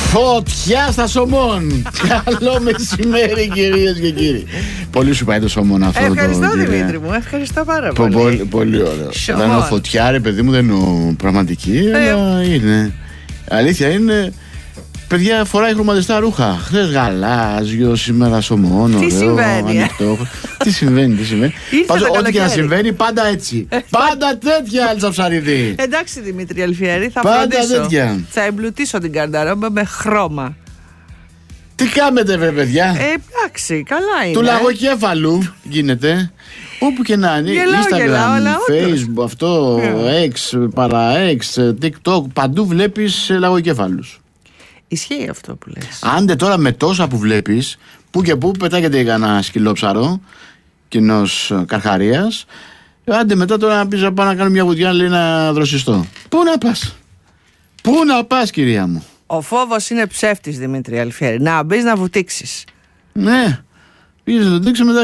Φωτιά στα Σομών. Καλό μεσημέρι, κυρίες και κύριοι. Πολύ σου πάει το Σομών αυτό. Ευχαριστώ, Δημήτρη μου, ευχαριστώ πάρα πολύ. Πολύ ωραίο. Δεν εννοώ φωτιά, ρε παιδί μου, δεν εννοώ πραγματική, αλλά είναι. Αλήθεια είναι. Παιδιά, φοράει χρωματιστά ρούχα. Χθες γαλάζιο, σήμερα Σομών. Τι συμβαίνει, Τι συμβαίνει. Πάντως, ό,τι και να συμβαίνει, πάντα έτσι. Πάντα τέτοια, Άλτσα Ψαρίδη. Εντάξει, Δημήτρη Αλφιέρη, θα πάντα φροντίσω. Τέτοια. Θα εμπλουτίσω την καρνταρόμπα με χρώμα. Τι κάνετε, βρε παιδιά. Εντάξει, καλά είναι. Του λαγοκέφαλου γίνεται. Όπου και να είναι. Instagram, Facebook, αυτό, X, παρά X, TikTok. Παντού βλέπεις λαγοκέφαλους. Ισχύει αυτό που λες. Άντε τώρα με τόσα που βλέπεις, που και που πετάγεται κανένα σκυλόψαρο κοινός καρχαρίας. Άντε μετά τώρα να πεις να πάω να κάνω μια βουτιά, λέει να δροσιστώ. Πού να πας. Πού να πας, κυρία μου. Ο φόβος είναι ψεύτης, Δημήτρη Αλφιέρη. Να μπεις να βουτήξεις. Ναι. Πήγες να το δείξω μετά.